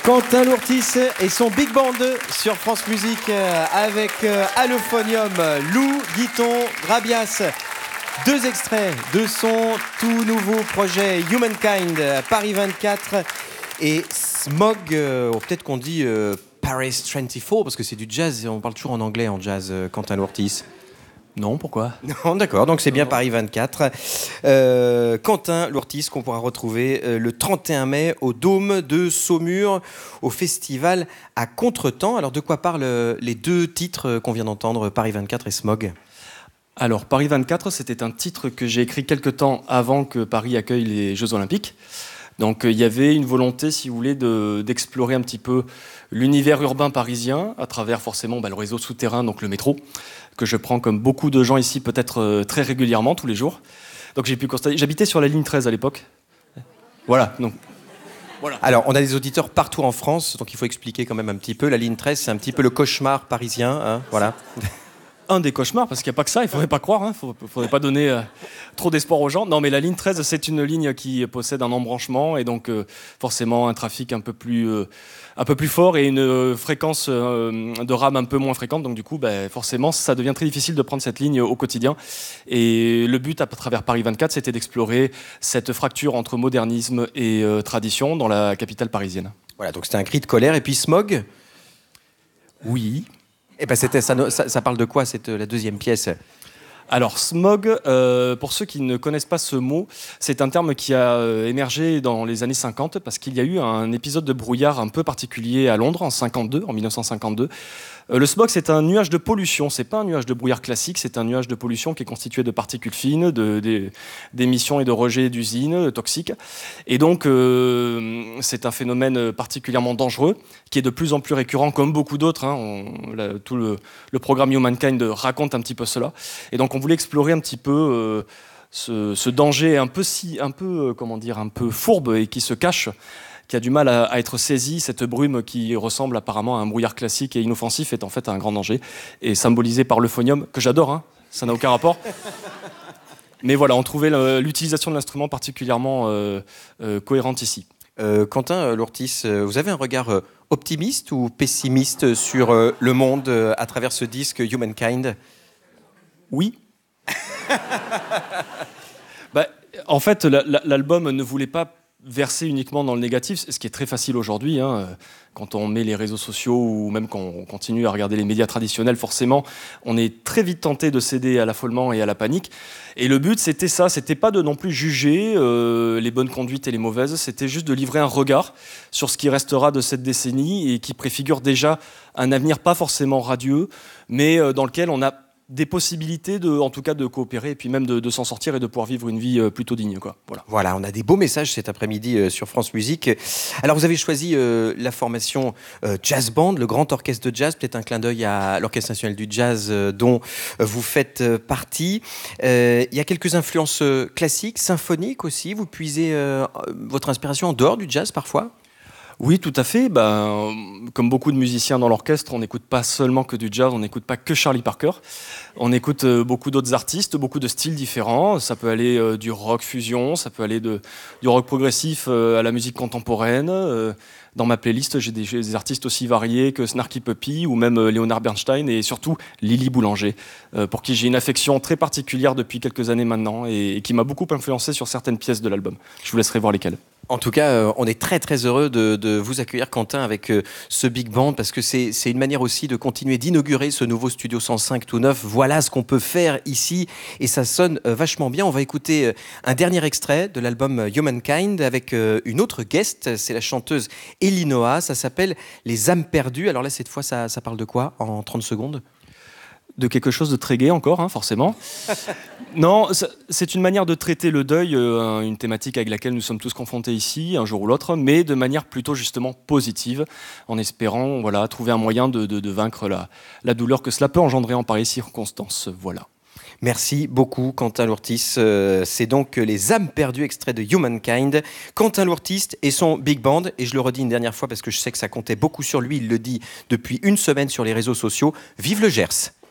Quentin Lourtis et son Big Band sur France Musique avec Allophonium, Lou, Guiton, Grabias. Deux extraits de son tout nouveau projet Humankind, Paris 24 et Smog, peut-être qu'on dit Paris 24 parce que c'est du jazz, on parle toujours en anglais en jazz, Quentin Lourtis. Non, pourquoi ? Non, d'accord, donc c'est bien Paris 24. Quentin Lourtis qu'on pourra retrouver le 31 mai au Dôme de Saumur, au festival à Contretemps. Alors de quoi parlent les deux titres qu'on vient d'entendre, Paris 24 et Smog ? Alors, Paris 24, c'était un titre que j'ai écrit quelque temps avant que Paris accueille les Jeux Olympiques. Donc, il y avait une volonté, si vous voulez, d'explorer un petit peu l'univers urbain parisien à travers forcément le réseau souterrain, donc le métro, que je prends comme beaucoup de gens ici, peut-être très régulièrement, tous les jours. Donc, j'ai pu constater... J'habitais sur la ligne 13 à l'époque. Voilà, donc... Voilà. Alors, on a des auditeurs partout en France, donc il faut expliquer quand même un petit peu. La ligne 13, c'est un petit peu le cauchemar parisien, hein, voilà. Un des cauchemars, parce qu'il n'y a pas que ça, il ne faudrait pas croire, il ne faudrait pas donner trop d'espoir aux gens. Non, mais la ligne 13, c'est une ligne qui possède un embranchement et donc forcément un trafic un peu plus fort et une fréquence de rame un peu moins fréquente. Donc du coup, forcément, ça devient très difficile de prendre cette ligne au quotidien. Et le but, à travers Paris 24, c'était d'explorer cette fracture entre modernisme et tradition dans la capitale parisienne. Voilà, donc c'était un cri de colère. Et puis Smog ? Oui. Eh ben ça parle de quoi, la deuxième pièce ? Alors, smog, pour ceux qui ne connaissent pas ce mot, c'est un terme qui a émergé dans les années 50 parce qu'il y a eu un épisode de brouillard un peu particulier à Londres en 1952. Le smog, c'est un nuage de pollution. C'est pas un nuage de brouillard classique, c'est un nuage de pollution qui est constitué de particules fines, d'émissions et de rejets d'usines toxiques. Et donc, c'est un phénomène particulièrement dangereux qui est de plus en plus récurrent, comme beaucoup d'autres. Tout le programme Humankind raconte un petit peu cela. Et donc, on voulait explorer un petit peu ce danger un peu fourbe et qui se cache, qui a du mal à être saisi. Cette brume qui ressemble apparemment à un brouillard classique et inoffensif est en fait un grand danger, et symbolisé par l'euphonium, que j'adore, ça n'a aucun rapport. Mais voilà, on trouvait l'utilisation de l'instrument particulièrement cohérente ici. Quentin Lourtis, vous avez un regard optimiste ou pessimiste sur le monde à travers ce disque Humankind ? Oui. En fait, l'album ne voulait pas verser uniquement dans le négatif, ce qui est très facile aujourd'hui, quand on met les réseaux sociaux ou même quand on continue à regarder les médias traditionnels, forcément, on est très vite tenté de céder à l'affolement et à la panique. Et le but, c'était ça, c'était pas de non plus juger les bonnes conduites et les mauvaises, c'était juste de livrer un regard sur ce qui restera de cette décennie et qui préfigure déjà un avenir pas forcément radieux, mais dans lequel on a des possibilités en tout cas de coopérer et puis même de s'en sortir et de pouvoir vivre une vie plutôt digne, quoi. Voilà, on a des beaux messages cet après-midi sur France Musique. Alors vous avez choisi la formation Jazz Band, le grand orchestre de jazz, peut-être un clin d'œil à l'Orchestre national du jazz dont vous faites partie. Il y a quelques influences classiques, symphoniques aussi. Vous puisez votre inspiration en dehors du jazz parfois ? Oui, tout à fait. Comme beaucoup de musiciens dans l'orchestre, on n'écoute pas seulement que du jazz, on n'écoute pas que Charlie Parker. On écoute beaucoup d'autres artistes, beaucoup de styles différents. Ça peut aller du rock fusion, ça peut aller du rock progressif à la musique contemporaine. Dans ma playlist, j'ai des artistes aussi variés que Snarky Puppy ou même Leonard Bernstein et surtout Lily Boulanger, pour qui j'ai une affection très particulière depuis quelques années maintenant et qui m'a beaucoup influencé sur certaines pièces de l'album. Je vous laisserai voir lesquelles. En tout cas, on est très très heureux de vous accueillir, Quentin, avec ce Big Band, parce que c'est une manière aussi de continuer d'inaugurer ce nouveau Studio 105 tout neuf. Voilà ce qu'on peut faire ici, et ça sonne vachement bien. On va écouter un dernier extrait de l'album Humankind avec une autre guest, c'est la chanteuse Elinoa. Ça s'appelle Les âmes perdues. Alors là, cette fois, ça parle de quoi en 30 secondes ? De quelque chose de très gai encore, forcément. Non, c'est une manière de traiter le deuil, une thématique avec laquelle nous sommes tous confrontés ici, un jour ou l'autre, mais de manière plutôt justement positive, en espérant trouver un moyen de vaincre la douleur que cela peut engendrer en pareilles circonstances. Voilà. Merci beaucoup, Quentin Lourtis. C'est donc Les âmes perdues, extrait de Humankind. Quentin Lourtis et son Big Band. Et je le redis une dernière fois parce que je sais que ça comptait beaucoup sur lui. Il le dit depuis une semaine sur les réseaux sociaux. Vive le Gers!